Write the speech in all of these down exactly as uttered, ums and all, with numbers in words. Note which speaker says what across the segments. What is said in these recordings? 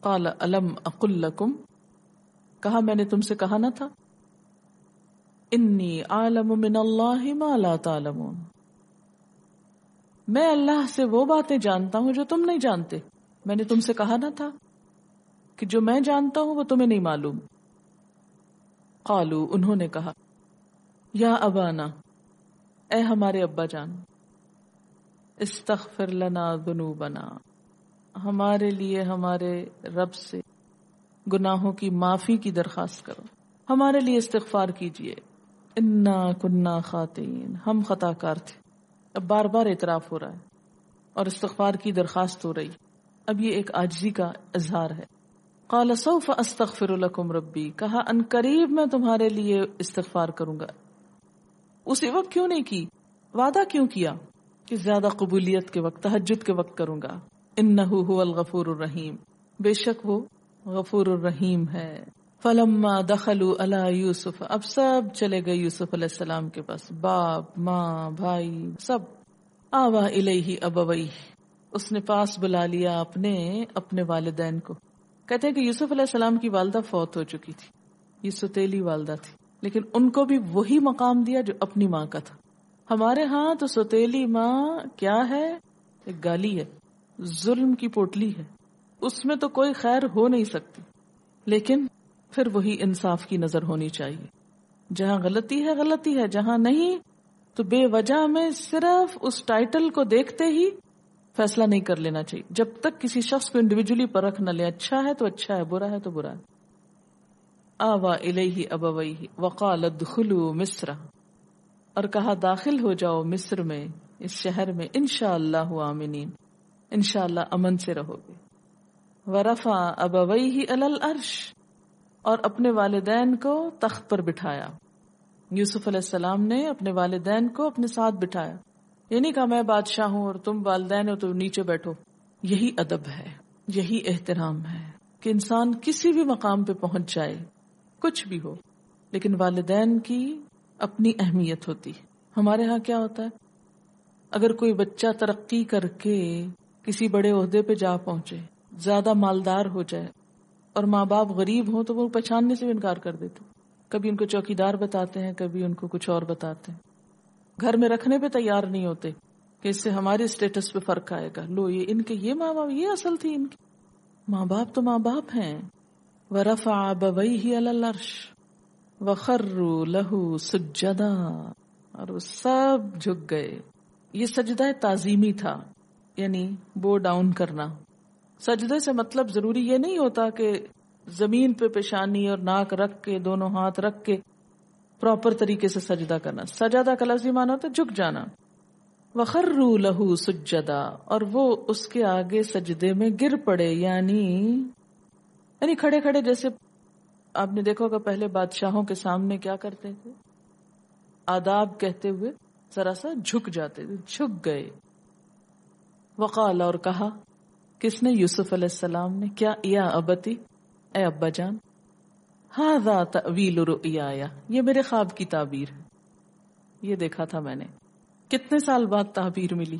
Speaker 1: قال الم اقل لکم، کہا میں نے تم سے کہا نہ تھا، انی اعلم من اللہ ما لا تعلمون، میں اللہ سے وہ باتیں جانتا ہوں جو تم نہیں جانتے. میں نے تم سے کہا نہ تھا کہ جو میں جانتا ہوں وہ تمہیں نہیں معلوم. قالوا، انہوں نے کہا، یا ابانا، اے ہمارے ابا جان، استغفر لنا ذنوبنا، ہمارے لیے ہمارے رب سے گناہوں کی معافی کی درخواست کرو، ہمارے لیے استغفار کیجئے. انا کننا خاطئین، ہم خطا کار تھے. اب بار بار اعتراف ہو رہا ہے اور استغفار کی درخواست ہو رہی. اب یہ ایک عاجزی کا اظہار ہے. قال سوف استغفر لکم ربی، کہا ان قریب میں تمہارے لیے استغفار کروں گا. اسی وقت کیوں نہیں کی؟ وعدہ کیوں کیا کہ زیادہ قبولیت کے وقت، تہجد کے وقت کروں گا. انہ هو الغفور الرحیم، بے شک وہ غفور الرحیم ہے. فلما دخلوا علی یوسف، اب سب چلے گئے یوسف علیہ السلام کے پاس، باپ، ماں، بھائی، سب. آوا الیہ ابویہ، اس نے پاس بلا لیا اپنے اپنے والدین کو. کہتے ہیں کہ یوسف علیہ السلام کی والدہ فوت ہو چکی تھی، یہ ستیلی والدہ تھی، لیکن ان کو بھی وہی مقام دیا جو اپنی ماں کا تھا. ہمارے ہاں تو ستیلی ماں کیا ہے؟ ایک گالی ہے، ظلم کی پوٹلی ہے، اس میں تو کوئی خیر ہو نہیں سکتی. لیکن پھر وہی انصاف کی نظر ہونی چاہیے. جہاں غلطی ہے غلطی ہے، جہاں نہیں تو بے وجہ میں صرف اس ٹائٹل کو دیکھتے ہی فیصلہ نہیں کر لینا چاہیے، جب تک کسی شخص کو انڈیویجولی پرکھ نہ لے. اچھا ہے تو اچھا ہے، برا ہے تو برا ہے. آوا الیہ ابویہ وقال ادخلوا مصر، اور کہا داخل ہو جاؤ مصر میں، اس شہر میں، انشاءاللہ آمنین، انشاءاللہ امن سے رہو گے. ورفع ابویہ علی العرش، اور اپنے والدین کو تخت پر بٹھایا. یوسف علیہ السلام نے اپنے والدین کو اپنے ساتھ بٹھایا. یہ نہیں کہا میں بادشاہ ہوں اور تم والدین ہو تو نیچے بیٹھو. یہی ادب ہے، یہی احترام ہے کہ انسان کسی بھی مقام پہ پہنچ جائے، کچھ بھی ہو، لیکن والدین کی اپنی اہمیت ہوتی. ہمارے ہاں کیا ہوتا ہے، اگر کوئی بچہ ترقی کر کے کسی بڑے عہدے پہ جا پہنچے، زیادہ مالدار ہو جائے، اور ماں باپ غریب ہوں تو وہ پہچاننے سے انکار کر دیتے. کبھی ان کو چوکیدار بتاتے ہیں، کبھی ان کو کچھ اور بتاتے ہیں. گھر میں رکھنے پہ تیار نہیں ہوتے کہ اس سے ہمارے اسٹیٹس پہ فرق آئے گا. لو یہ ان کے یہ ماں باپ، یہ اصل تھی ان کی. ماں باپ تو ماں باپ ہیں. وَرَفَعَ أَبَوَيْهِ عَلَى الْعَرْشِ وَخَرُّوا لَهُ سُجَّدًا، اور وہ سب جھک گئے. یہ سجدہ تعظیمی تھا، یعنی بو ڈاؤن کرنا. سجدے سے مطلب ضروری یہ نہیں ہوتا کہ زمین پہ پیشانی اور ناک رکھ کے، دونوں ہاتھ رکھ کے پراپر طریقے سے سجدہ کرنا. سجدہ کا لفظی معنی ہوتا ہے جھک جانا. وَخَرُّوا لَهُ سُجَّدًا، اور وہ اس کے آگے سجدے میں گر پڑے، یعنی یعنی کھڑے کھڑے. جیسے آپ نے دیکھا ہوگا پہلے بادشاہوں کے سامنے کیا کرتے تھے، آداب کہتے ہوئے ذرا سا جھک جاتے تھے، جھک گئے. وقال، اور کہا، کس نے؟ یوسف علیہ السلام نے. کیا؟ یا ابتی، اے ابا جان، ھذا تأویل رؤیایا، یہ میرے خواب کی تعبیر ہے، یہ دیکھا تھا میں نے. کتنے سال بعد تعبیر ملی؟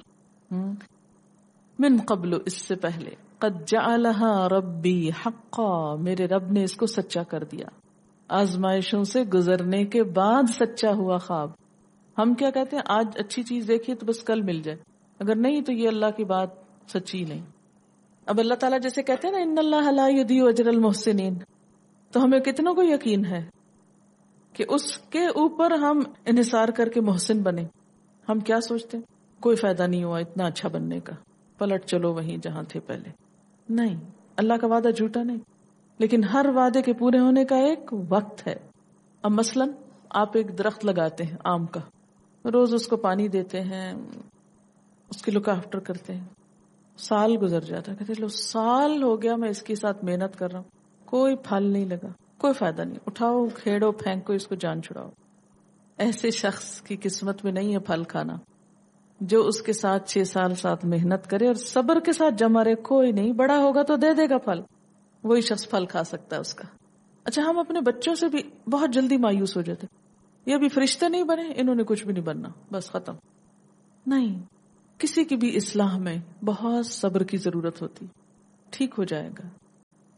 Speaker 1: من قبل، اس سے پہلے. قد جعلها ربی حقا، میرے رب نے اس کو سچا کر دیا. آزمائشوں سے گزرنے کے بعد سچا ہوا خواب. ہم کیا کہتے ہیں، آج اچھی چیز دیکھیے تو بس کل مل جائے، اگر نہیں تو یہ اللہ کی بات سچی نہیں. اب اللہ تعالیٰ جیسے کہتے ہیں نا، ان اللہ لا یضیع اجر المحسنین، تو ہمیں کتنوں کو یقین ہے کہ اس کے اوپر ہم انحصار کر کے محسن بنے. ہم کیا سوچتے ہیں، کوئی فائدہ نہیں ہوا اتنا اچھا بننے کا، پلٹ چلو وہیں جہاں تھے پہلے. نہیں، اللہ کا وعدہ جھوٹا نہیں، لیکن ہر وعدے کے پورے ہونے کا ایک وقت ہے. اب مثلا آپ ایک درخت لگاتے ہیں آم کا، روز اس کو پانی دیتے ہیں، اس کی لک آفٹر کرتے ہیں، سال گزر جاتا ہے، کہتے لو سال ہو گیا میں اس کے ساتھ محنت کر رہا ہوں، کوئی پھل نہیں لگا، کوئی فائدہ نہیں، اٹھاؤ کھیڑو پھینکو اس کو، جان چھڑاؤ. ایسے شخص کی قسمت میں نہیں ہے پھل کھانا، جو اس کے ساتھ چھ سال ساتھ محنت کرے اور صبر کے ساتھ جمع رہے. کوئی نہیں، بڑا ہوگا تو دے دے گا پھل، وہی شخص پھل کھا سکتا ہے اس کا. اچھا، ہم اپنے بچوں سے بھی بہت جلدی مایوس ہو جاتے، یہ ابھی فرشتے نہیں بنے، انہوں نے کچھ بھی نہیں بننا، بس ختم. نہیں، کسی کی بھی اصلاح میں بہت صبر کی ضرورت ہوتی. ٹھیک ہو جائے گا.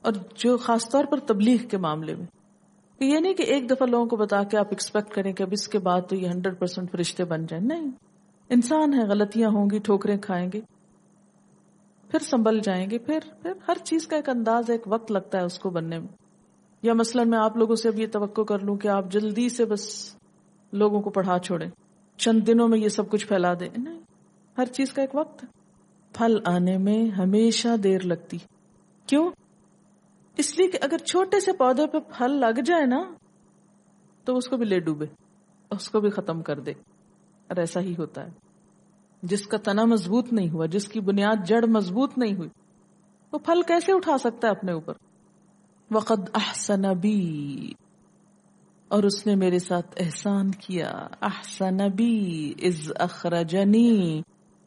Speaker 1: اور جو خاص طور پر تبلیغ کے معاملے میں، کہ یہ نہیں کہ ایک دفعہ لوگوں کو بتا کے آپ ایکسپیکٹ کریں کہ اب اس کے بعد تو یہ ہنڈریڈ پرسینٹ فرشتے بن جائیں. نہیں، انسان ہے، غلطیاں ہوں گی، ٹھوکریں کھائیں گے، پھر سنبھل جائیں گے. پھر پھر ہر چیز کا ایک انداز، ایک وقت لگتا ہے اس کو بننے میں. یا مثلا میں آپ لوگوں سے اب یہ توقع کر لوں کہ آپ جلدی سے بس لوگوں کو پڑھا چھوڑیں، چند دنوں میں یہ سب کچھ پھیلا دیں. نہیں، ہر چیز کا ایک وقت ہے. پھل آنے میں ہمیشہ دیر لگتی. کیوں؟ اس لیے کہ اگر چھوٹے سے پودے پہ پھل لگ جائے نا تو اس کو بھی لے ڈوبے، اس کو بھی ختم کر دے. اور ایسا ہی ہوتا ہے. جس کا تنا مضبوط نہیں ہوا، جس کی بنیاد جڑ مضبوط نہیں ہوئی، وہ پھل کیسے اٹھا سکتا ہے اپنے اوپر؟ وقد احسن بی، اور اس نے میرے ساتھ احسان کیا. احسن بی اذ اخرجنی،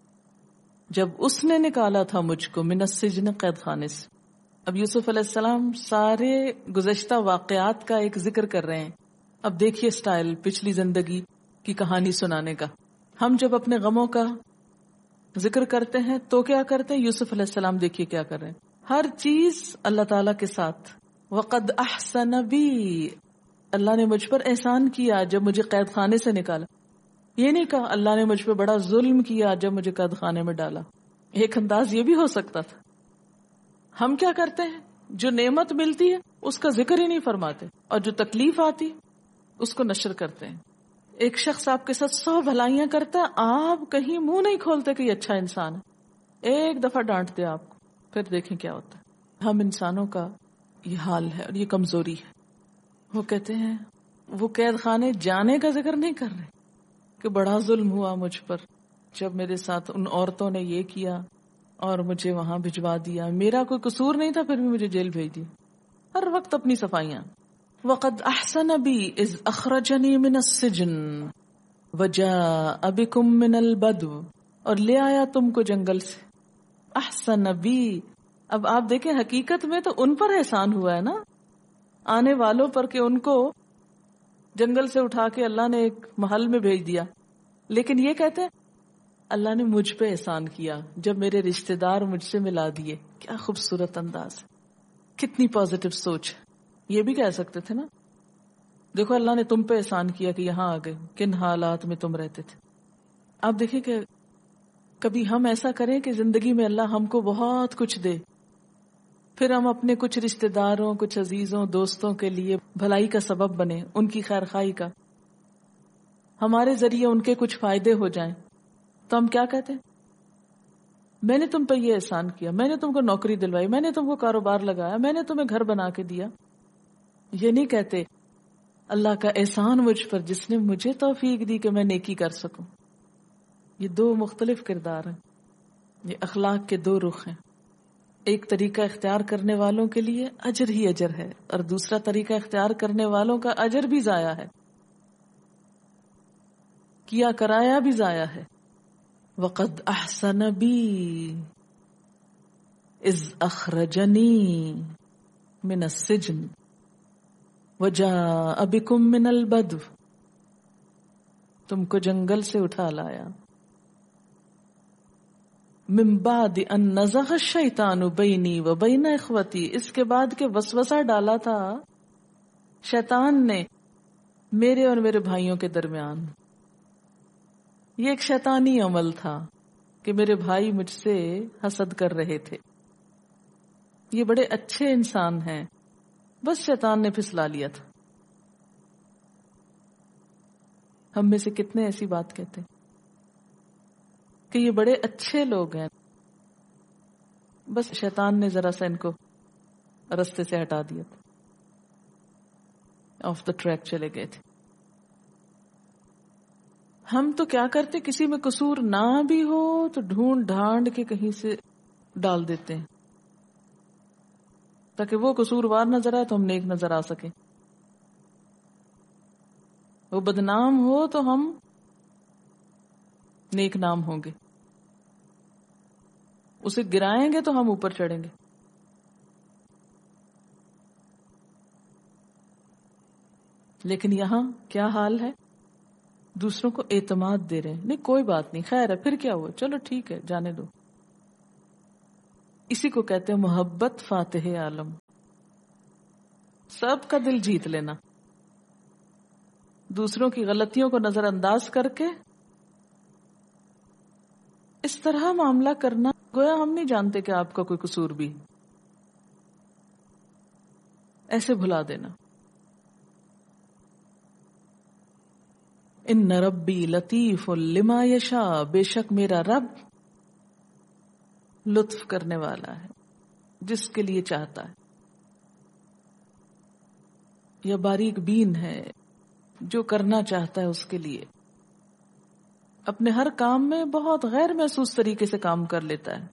Speaker 1: جب اس نے نکالا تھا مجھ کو، من السجن، قید خانے سے. اب یوسف علیہ السلام سارے گزشتہ واقعات کا ایک ذکر کر رہے ہیں. اب دیکھیے سٹائل پچھلی زندگی کی کہانی سنانے کا. ہم جب اپنے غموں کا ذکر کرتے ہیں تو کیا کرتے ہیں؟ یوسف علیہ السلام دیکھیے کیا کر رہے ہیں. ہر چیز اللہ تعالیٰ کے ساتھ. وقد احسن بی، اللہ نے مجھ پر احسان کیا جب مجھے قید خانے سے نکالا. یہ نہیں کہا اللہ نے مجھ پہ بڑا ظلم کیا جب مجھے قید خانے میں ڈالا. ایک انداز یہ بھی ہو سکتا تھا. ہم کیا کرتے ہیں؟ جو نعمت ملتی ہے اس کا ذکر ہی نہیں فرماتے، اور جو تکلیف آتی اس کو نشر کرتے ہیں. ایک شخص آپ کے ساتھ سو بھلائیاں کرتا ہے، آپ کہیں منہ نہیں کھولتے کہ یہ اچھا انسان ہے. ایک دفعہ ڈانٹ دے آپ کو، پھر دیکھیں کیا ہوتا ہے. ہم انسانوں کا یہ حال ہے اور یہ کمزوری ہے. وہ کہتے ہیں، وہ قید خانے جانے کا ذکر نہیں کر رہے کہ بڑا ظلم ہوا مجھ پر جب میرے ساتھ ان عورتوں نے یہ کیا اور مجھے وہاں بھجوا دیا. میرا کوئی قصور نہیں تھا، پھر بھی مجھے جیل بھیج دیا. ہر وقت اپنی صفائیاں. وقد احسن بی اذ اخرجنی من السجن وجاء بکم من البدو، اور لے آیا تم کو جنگل سے. احسن بی، اب آپ دیکھیں حقیقت میں تو ان پر احسان ہوا ہے نا، آنے والوں پر، کہ ان کو جنگل سے اٹھا کے اللہ نے ایک محل میں بھیج دیا. لیکن یہ کہتے ہیں اللہ نے مجھ پہ احسان کیا جب میرے رشتہ دار مجھ سے ملا دیے. کیا خوبصورت انداز ہے، کتنی پازیٹو سوچ. یہ بھی کہہ سکتے تھے نا، دیکھو اللہ نے تم پہ احسان کیا کہ یہاں آ گئے، کن حالات میں تم رہتے تھے. آپ دیکھیں کہ کبھی ہم ایسا کریں کہ زندگی میں اللہ ہم کو بہت کچھ دے، پھر ہم اپنے کچھ رشتہ داروں، کچھ عزیزوں، دوستوں کے لیے بھلائی کا سبب بنے، ان کی خیر خواہی کا، ہمارے ذریعے ان کے کچھ فائدے ہو جائیں، تو ہم کیا کہتے ہیں؟ میں نے تم پہ یہ احسان کیا، میں نے تم کو نوکری دلوائی، میں نے تم کو کاروبار لگایا، میں نے تمہیں گھر بنا کے دیا. یہ نہیں کہتے اللہ کا احسان مجھ پر جس نے مجھے توفیق دی کہ میں نیکی کر سکوں. یہ دو مختلف کردار ہیں، یہ اخلاق کے دو رخ ہیں. ایک طریقہ اختیار کرنے والوں کے لیے اجر ہی اجر ہے، اور دوسرا طریقہ اختیار کرنے والوں کا اجر بھی ضائع ہے، کیا کرایا بھی ضائع ہے. وقد احسن بی اذ اخرجنی من السجن وجاء بکم من البدو، تم کو جنگل سے اٹھا لایا. من بعد ان نزغ الشیطان بینی و بین اخوتی، اس کے بعد کہ وسوسہ ڈالا تھا شیطان نے میرے اور میرے بھائیوں کے درمیان. یہ ایک شیطانی عمل تھا کہ میرے بھائی مجھ سے حسد کر رہے تھے، یہ بڑے اچھے انسان ہیں، بس شیطان نے پھسلا لیا تھا. ہم میں سے کتنے ایسی بات کہتے ہیں کہ یہ بڑے اچھے لوگ ہیں، بس شیطان نے ذرا سا ان کو رستے سے ہٹا دیا تھا، آف دا ٹریک چلے گئے تھے. ہم تو کیا کرتے، کسی میں قصور نہ بھی ہو تو ڈھونڈ ڈھانڈ کے کہیں سے ڈال دیتے ہیں تاکہ وہ قصوروار نظر آئے تو ہم نیک نظر آ سکیں. وہ بدنام ہو تو ہم نیک نام ہوں گے، اسے گرائیں گے تو ہم اوپر چڑھیں گے. لیکن یہاں کیا حال ہے؟ دوسروں کو اعتماد دے رہے ہیں، نہیں کوئی بات نہیں، خیر ہے، پھر کیا ہوا، چلو ٹھیک ہے، جانے دو. اسی کو کہتے ہیں محبت فاتح عالم. سب کا دل جیت لینا، دوسروں کی غلطیوں کو نظر انداز کر کے اس طرح معاملہ کرنا گویا ہم نہیں جانتے کہ آپ کا کوئی قصور بھی، ایسے بھلا دینا۔ ان ربی لطیف لما یشاء، بے شک میرا رب لطف کرنے والا ہے جس کے لیے چاہتا ہے، یا باریک بین ہے جو کرنا چاہتا ہے اس کے لیے، اپنے ہر کام میں بہت غیر محسوس طریقے سے کام کر لیتا ہے۔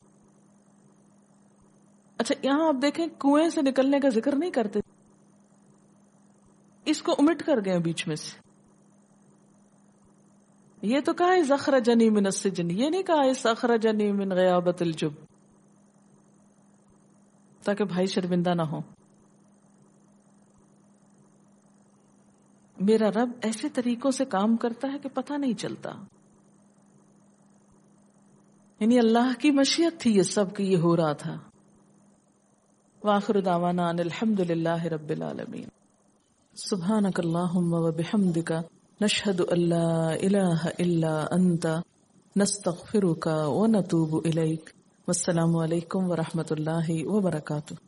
Speaker 1: اچھا یہاں آپ دیکھیں کنویں سے نکلنے کا ذکر نہیں کرتے، اس کو امٹ کر گئے بیچ میں سے۔ یہ تو کہا ہے اخرجنی من السجن، یہ نہیں کہا ہے اخرجنی من غیابت الجب، تاکہ بھائی شرمندہ نہ ہو۔ میرا رب ایسے طریقوں سے کام کرتا ہے کہ پتہ نہیں چلتا، یعنی اللہ کی مشیت تھی یہ سب کہ یہ ہو رہا تھا۔ وآخر دعوانا ان الحمد للہ رب العالمین۔ سبحانک اللہم وبحمدک نشہد ان لا الہ الا انت نستغفرک ونتوب الیک۔ والسلام علیکم ورحمۃ اللہ وبرکاتہ۔